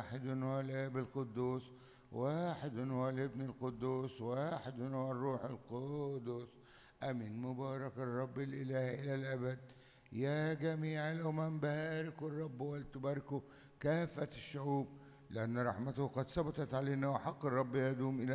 واحد هو الآب القدوس، واحد هو الابن القدوس، واحد هو الروح القدس. امين. مبارك الرب الاله الى الابد. يا جميع الامم باركوا الرب ولتباركوا كافه الشعوب، لان رحمته قد ثبتت علينا وحق الرب يدوم الى